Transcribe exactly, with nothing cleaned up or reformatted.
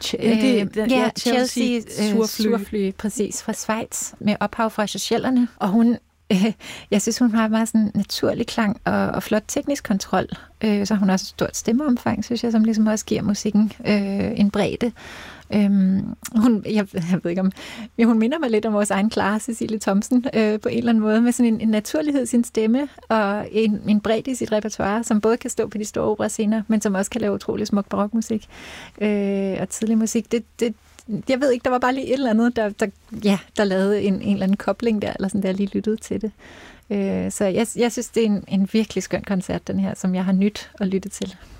Ja, det, det, ja, ja, Chelsea, Chelsea Surfly. Surfly, præcis, fra Schweiz, med ophav fra Seychellerne. Og hun, øh, jeg synes, hun har meget sådan naturlig klang og, og flot teknisk kontrol. Øh, så hun har også et stort stemmeomfang, synes jeg, som ligesom også giver musikken øh, en bredde. Øhm, hun, jeg, jeg ved ikke om, ja, hun minder mig lidt om vores egen Clara Cecilie Thomsen øh, på en eller anden måde, med sådan en, en naturlighed i sin stemme og en, en bredde i sit repertoire, som både kan stå på de store operascener, men som også kan lave utrolig smuk barokmusik øh, og tidlig musik. Det, det, jeg ved ikke, der var bare lige et eller andet, der, der, ja, der lavede en, en eller anden kobling der, eller sådan, der jeg lige lyttede til det. Øh, så jeg, jeg synes, det er en, en virkelig skøn koncert, den her, som jeg har nyt at lytte til.